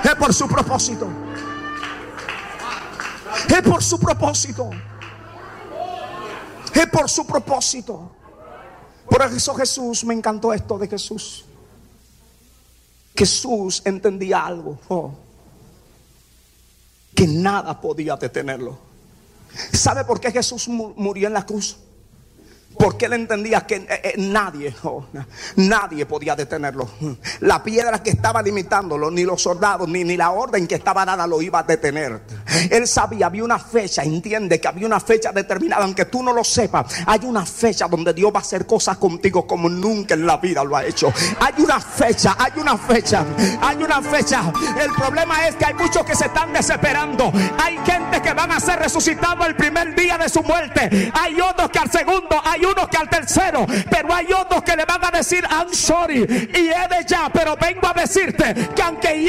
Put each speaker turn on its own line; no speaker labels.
Es por su propósito. Es por su propósito. Es por su propósito. Por eso Jesús, me encantó esto de Jesús. Jesús entendía algo, que nada podía detenerlo. ¿Sabe por qué Jesús murió en la cruz? Porque él entendía que nadie podía detenerlo. La piedra que estaba limitándolo, ni los soldados, ni la orden que estaba dada lo iba a detener. Él sabía, había una fecha, entiende que había una fecha determinada. Aunque tú no lo sepas, hay una fecha donde Dios va a hacer cosas contigo como nunca en la vida lo ha hecho. Hay una fecha, hay una fecha, hay una fecha. El problema es que hay muchos que se están desesperando. Hay gente que van a ser resucitados el primer día de su muerte. Hay otros que al segundo, hay unos que al tercero, pero hay otros que le van a decir I'm sorry y he de ya, pero vengo a decirte que aunque